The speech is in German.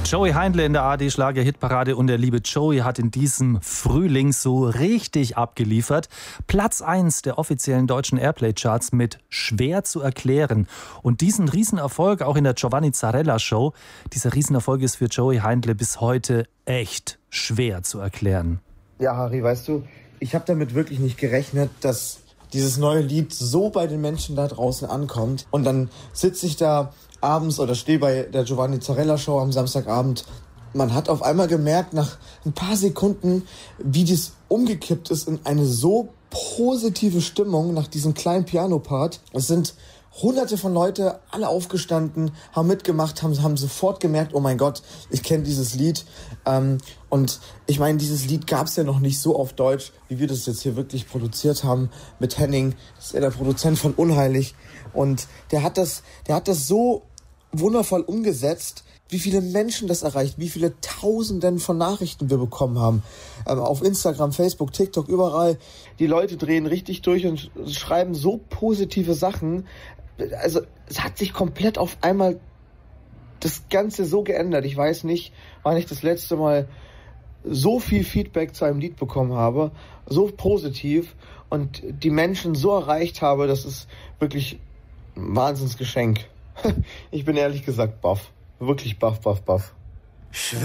Joey Heindle in der ARD-Schlager-Hitparade und der liebe Joey hat in diesem Frühling so richtig abgeliefert. Platz 1 der offiziellen deutschen Airplay-Charts mit Schwer zu erklären. Und diesen Riesenerfolg auch in der Giovanni Zarella Show, dieser Riesenerfolg ist für Joey Heindle bis heute echt schwer zu erklären. Ja, Harry, weißt du, ich habe damit wirklich nicht gerechnet, dass dieses neue Lied so bei den Menschen da draußen ankommt. Und dann sitze ich da abends oder stehe bei der Giovanni Zarella Show am Samstagabend. Man hat auf einmal gemerkt, nach ein paar Sekunden, wie das umgekippt ist in eine so positive Stimmung nach diesem kleinen Piano-Part. Es sind Hunderte von Leute, alle aufgestanden, haben mitgemacht, haben sofort gemerkt, oh mein Gott, ich kenne dieses Lied. Und ich meine, dieses Lied gab es ja noch nicht so auf Deutsch, wie wir das jetzt hier wirklich produziert haben mit Henning. Das ist ja der Produzent von Unheilig. Und der hat das so wundervoll umgesetzt, wie viele Menschen das erreicht, wie viele Tausenden von Nachrichten wir bekommen haben. Auf Instagram, Facebook, TikTok, überall. Die Leute drehen richtig durch und schreiben so positive Sachen. Also es hat sich komplett auf einmal das Ganze so geändert. Ich weiß nicht, wann ich das letzte Mal so viel Feedback zu einem Lied bekommen habe, so positiv und die Menschen so erreicht habe, das ist wirklich ein Wahnsinnsgeschenk. Ich bin ehrlich gesagt baff. Wirklich baff.